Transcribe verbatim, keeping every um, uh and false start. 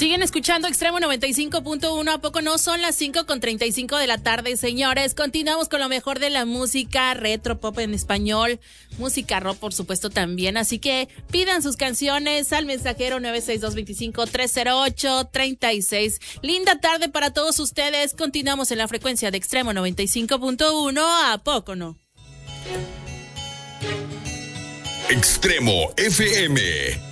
Siguen escuchando Extremo noventa y cinco punto uno. ¿A poco no? Son las cinco con treinta y cinco de la tarde, señores. Continuamos con lo mejor de la música retro, pop en español, música rock, por supuesto, también. Así que pidan sus canciones al mensajero nueve seis dos, dos cinco, tres cero ocho, tres seis. Linda tarde para todos ustedes. Continuamos en la frecuencia de Extremo noventa y cinco punto uno. ¿A poco no? Extremo F M.